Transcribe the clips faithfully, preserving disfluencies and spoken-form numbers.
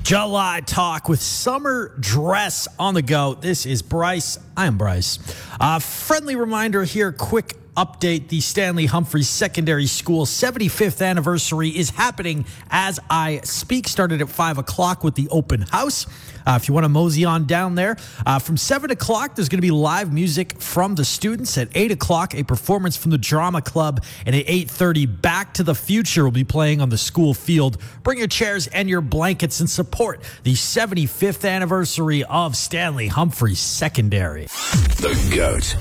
July Talk with Summer Dress on the go. This is Bryce. I am Bryce. Uh, friendly reminder here, quick update. The Stanley Humphreys Secondary School seventy-fifth anniversary is happening as I speak. Started at five o'clock with the open house. Uh, if you want to mosey on down there, uh, from seven o'clock, there's going to be live music from the students. At eight o'clock, a performance from the Drama Club. And at eight thirty, Back to the Future will be playing on the school field. Bring your chairs and your blankets and support the seventy-fifth anniversary of Stanley Humphreys Secondary. The GOAT.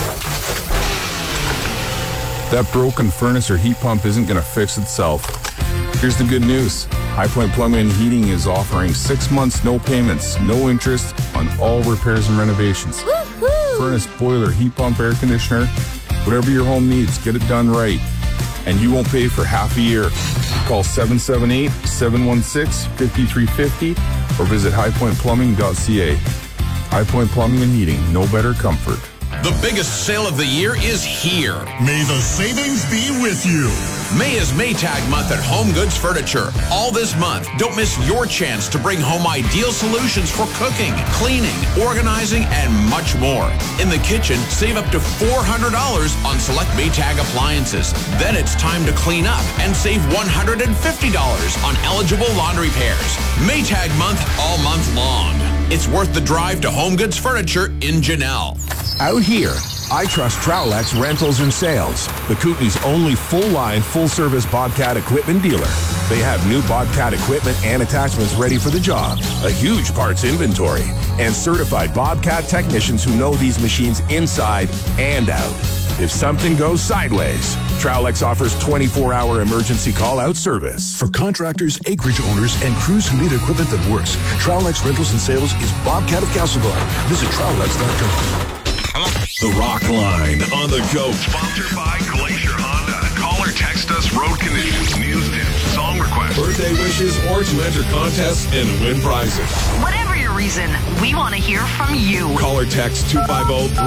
That broken furnace or heat pump isn't going to fix itself. Here's the good news. High Point Plumbing and Heating is offering six months, no payments, no interest on all repairs and renovations. Woo-hoo! Furnace, boiler, heat pump, air conditioner, whatever your home needs, get it done right. And you won't pay for half a year. Call seven seven eight, seven one six, five three five zero or visit high point plumbing dot c a. High Point Plumbing and Heating, no better comfort. The biggest sale of the year is here. May the savings be with you. May is Maytag month at Home Goods Furniture. All this month, don't miss your chance to bring home ideal solutions for cooking, cleaning, organizing, and much more. In the kitchen, save up to four hundred dollars on select Maytag appliances. Then it's time to clean up and save one hundred fifty dollars on eligible laundry pairs. Maytag month all month long. It's worth the drive to Home Goods Furniture in Janelle. Out here, I trust Trowlex Rentals and Sales, the Kootenai's only full-line, full-service Bobcat equipment dealer. They have new Bobcat equipment and attachments ready for the job, a huge parts inventory, and certified Bobcat technicians who know these machines inside and out. If something goes sideways, Trowlex offers twenty-four hour emergency call-out service. For contractors, acreage owners, and crews who need equipment that works, Trowlex Rentals and Sales is Bobcat of Castlegar. Visit Trowlex dot com. The Rock Line on the GOAT. Sponsored by Glacier Honda. Call or text us road conditions, news tips, song requests, birthday wishes, or to enter contests and win prizes. Whatever your reason, we want to hear from you. Call or text two five zero